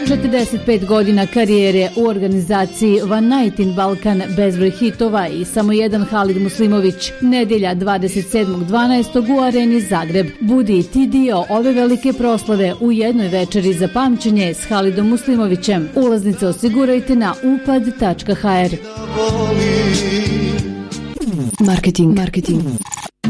45 godina karijere u organizaciji One Night in Balkan, bezbroj hitova i samo jedan Halid Muslimović. Nedjelja 27.12. u Areni Zagreb. Budi i ti dio ove velike proslave u jednoj večeri za pamćenje s Halidom Muslimovićem. Ulaznice osigurajte na upad.hr. Marketing.